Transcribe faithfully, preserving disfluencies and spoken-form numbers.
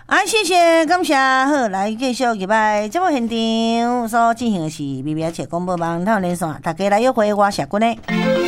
啊，谢谢，感谢，好，来继续入来节目现场所进行的是微微切广播网，透连线，大家来约会我社群的。